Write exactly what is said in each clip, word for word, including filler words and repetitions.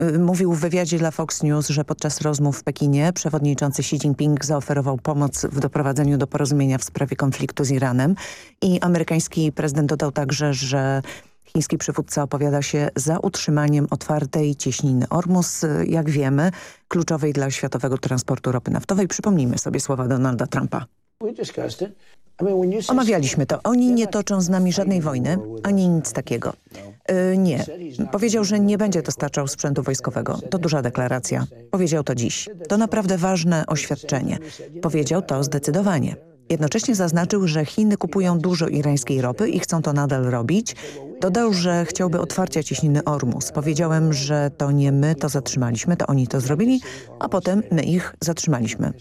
y, mówił w wywiadzie dla Fox News, że podczas rozmów w Pekinie przewodniczący Xi Jinping zaoferował pomoc w doprowadzeniu do porozumienia w sprawie konfliktu z Iranem. I amerykański prezydent dodał także, że chiński przywódca opowiada się za utrzymaniem otwartej cieśniny Ormus, jak wiemy, kluczowej dla światowego transportu ropy naftowej. Przypomnijmy sobie słowa Donalda Trumpa. Omawialiśmy to. Oni nie toczą z nami żadnej wojny, ani nic takiego. Yy, nie. Powiedział, że nie będzie dostarczał sprzętu wojskowego. To duża deklaracja. Powiedział to dziś. To naprawdę ważne oświadczenie. Powiedział to zdecydowanie. Jednocześnie zaznaczył, że Chiny kupują dużo irańskiej ropy i chcą to nadal robić. Dodał, że chciałby otwarcia cieśniny Ormus. Powiedziałem, że to nie my to zatrzymaliśmy, to oni to zrobili, a potem my ich zatrzymaliśmy.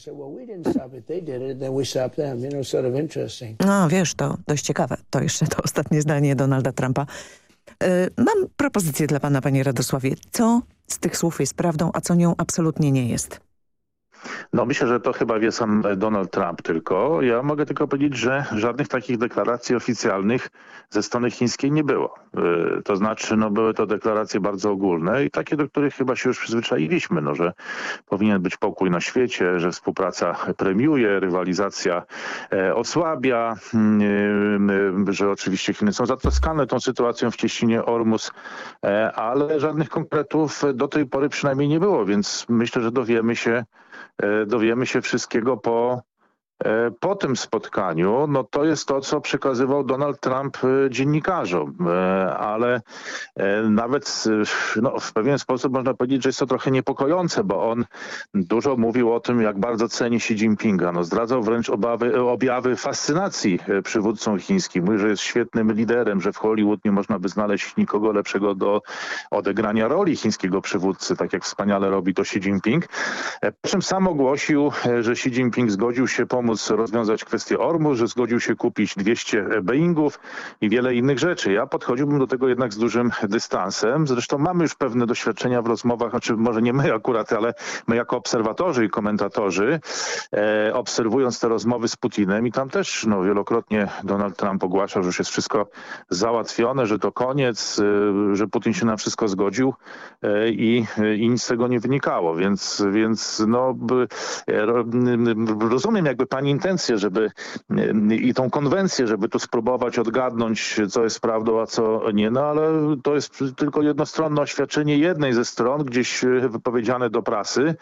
No wiesz, to dość ciekawe. To jeszcze to ostatnie zdanie Donalda Trumpa. Yy, mam propozycję dla pana, panie Radosławie. Co z tych słów jest prawdą, a co nią absolutnie nie jest? No myślę, że to chyba wie sam Donald Trump tylko. Ja mogę tylko powiedzieć, że żadnych takich deklaracji oficjalnych ze strony chińskiej nie było. Yy, to znaczy, no były to deklaracje bardzo ogólne i takie, do których chyba się już przyzwyczailiśmy, no, że powinien być pokój na świecie, że współpraca premiuje, rywalizacja e, osłabia, yy, że oczywiście Chiny są zatroskane tą sytuacją w cieśninie Ormus, e, ale żadnych konkretów do tej pory przynajmniej nie było, więc myślę, że dowiemy się dowiemy się wszystkiego po, po tym spotkaniu. No to jest to, co przekazywał Donald Trump dziennikarzom, ale nawet no, w pewien sposób można powiedzieć, że jest to trochę niepokojące, bo on dużo mówił o tym, jak bardzo ceni Xi Jinpinga. No, zdradzał wręcz obawy, objawy fascynacji przywódcą chińskim. Mówi, że jest świetnym liderem, że w Hollywood nie można by znaleźć nikogo lepszego do odegrania roli chińskiego przywódcy, tak jak wspaniale robi to Xi Jinping. Po czym sam ogłosił, że Xi Jinping zgodził się pomóc rozwiązać kwestię Ormus, że zgodził się kupić dwieście Boeingów i wiele innych rzeczy. Ja podchodziłbym do tego jednak z dużym dystansem. Zresztą mamy już pewne doświadczenia w rozmowach, znaczy może nie my akurat, ale my jako obserwatorzy i komentatorzy, e, obserwując te rozmowy z Putinem i tam też no, wielokrotnie Donald Trump ogłaszał, że już jest wszystko załatwione, że to koniec, e, że Putin się na wszystko zgodził e, i, i nic z tego nie wynikało. Więc, więc no, e, rozumiem jakby pani intencję, żeby i tą konwencję, żeby tu spróbować odgadnąć, co jest prawdą, a co nie, no ale to jest tylko jednostronne oświadczenie jednej ze stron, gdzieś wypowiedziane do prasy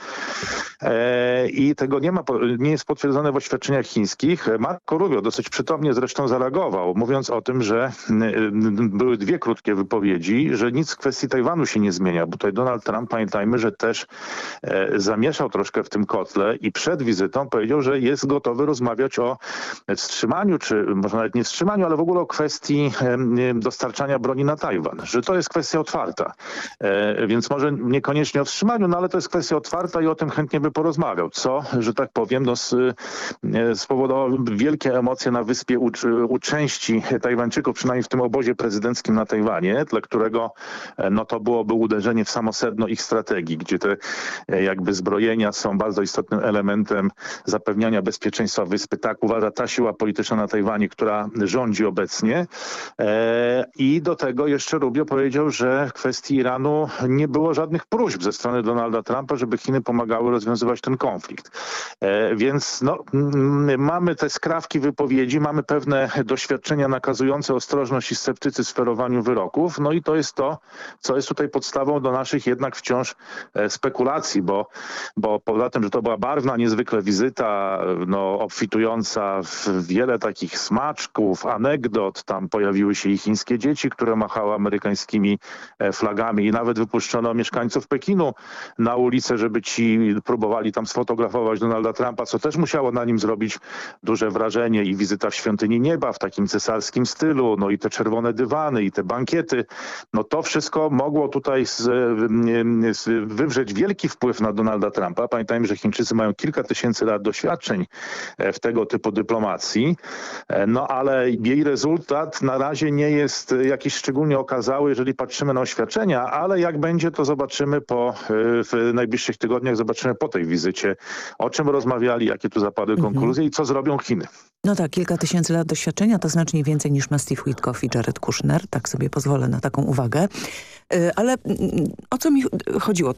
e, i tego nie ma, nie jest potwierdzone w oświadczeniach chińskich. Marco Rubio dosyć przytomnie zresztą zareagował, mówiąc o tym, że były dwie krótkie wypowiedzi, że nic w kwestii Tajwanu się nie zmienia, bo tutaj Donald Trump, pamiętajmy, że też e, zamieszał troszkę w tym kotle i przed wizytą powiedział, że jest gotowy rozmawiać o wstrzymaniu, czy może nawet nie wstrzymaniu, ale w ogóle o kwestii dostarczania broni na Tajwan, że to jest kwestia otwarta. Więc może niekoniecznie o wstrzymaniu, no ale to jest kwestia otwarta i o tym chętnie by porozmawiał. Co, że tak powiem, no, spowodowało wielkie emocje na wyspie u, u części Tajwańczyków, przynajmniej w tym obozie prezydenckim na Tajwanie, dla którego no, to byłoby uderzenie w samo sedno ich strategii, gdzie te jakby zbrojenia są bardzo istotnym elementem zapewniania bezpieczeństwa wyspy. Tak uważa ta siła polityczna na Tajwanie, która rządzi obecnie. E, I do tego jeszcze Rubio powiedział, że w kwestii Iranu nie było żadnych próśb ze strony Donalda Trumpa, żeby Chiny pomagały rozwiązywać ten konflikt. E, więc no, m, mamy te skrawki wypowiedzi, mamy pewne doświadczenia nakazujące ostrożność i sceptycyzm w sferowaniu wyroków. No i to jest to, co jest tutaj podstawą do naszych jednak wciąż e, spekulacji, bo, bo poza tym, że to była barwna niezwykle wizyta, no, obfitująca w wiele takich smaczków, anegdot. Tam pojawiły się i chińskie dzieci, które machały amerykańskimi flagami i nawet wypuszczono mieszkańców Pekinu na ulicę, żeby ci próbowali tam sfotografować Donalda Trumpa, co też musiało na nim zrobić duże wrażenie i wizyta w Świątyni Nieba w takim cesarskim stylu, no i te czerwone dywany i te bankiety. No to wszystko mogło tutaj z, z, wywrzeć wielki wpływ na Donalda Trumpa. Pamiętajmy, że Chińczycy mają kilka tysięcy lat doświadczeń e, w tego typu dyplomacji. E, No ale jej rezultat na razie nie jest jakiś szczególnie okazały, jeżeli patrzymy na oświadczenia, ale jak będzie, to zobaczymy po, e, w najbliższych tygodniach, zobaczymy po tej wizycie, o czym rozmawiali, jakie tu zapadły konkluzje i co zrobią Chiny. No tak, kilka tysięcy lat doświadczenia to znacznie więcej niż ma Steve Witkoff i Jared Kushner. Tak sobie pozwolę na taką uwagę. Y, Ale mm, o co mi chodziło?